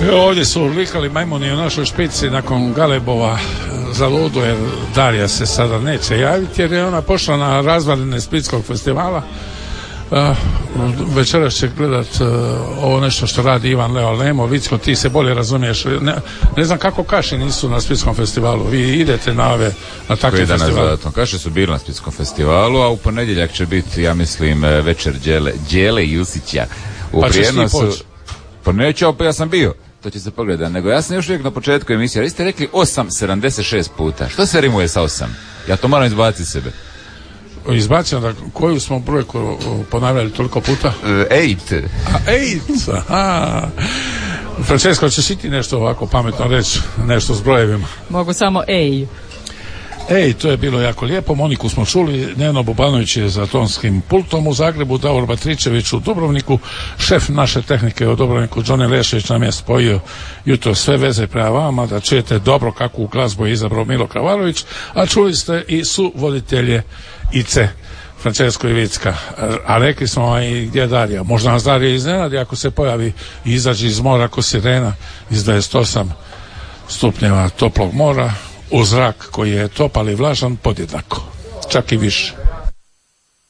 Ovdje su likali majmuni u našoj špici nakon Galebova za ludu, jer Darija se sada neće javiti jer je ona pošla na razvaline Splitskog festivala. Večeras će gledat ovo nešto što radi Ivan Leo Lemo. Vicko, ti se bolje razumiješ. Ne znam kako Kaši nisu na Splitskom festivalu. Vi idete na takve festivale. Kaši su bili na Splitskom festivalu, a u ponedjeljak će biti, ja mislim, večer Đele Jusića u prijenosu. Pa neću, ja sam bio. To će se pogledati. Nego ja sam još uvijek na početku emisije. Vi ste rekli 8,76 puta. Što se rimuje sa 8? Ja to moram izbaciti sebe. Izbacimo da koju smo brojku ponavljali toliko puta? 8. Aha. Francesco, ćeš i ti nešto ovako pametno reći, nešto s brojevima? Mogu samo ej. Ej, to je bilo jako lijepo. Moniku smo čuli, Neno Bubanović je za tonskim pultom u Zagrebu, Davor Batričević u Dubrovniku, šef naše tehnike u Dubrovniku, Johnny Lešević nam je spojio jutro sve veze prema vama, da čujete dobro kakvu glazbu je izabrao Milo Kravarović, a čuli ste i su voditelje ICE, Francesco i Vicka. A rekli smo i gdje je Darija. Možda nas Darija iznenadi ako se pojavi i izađe iz mora ko sirena iz 28 stupnjeva toplog mora u zrak koji je topal i vlažan podjednako, čak i više.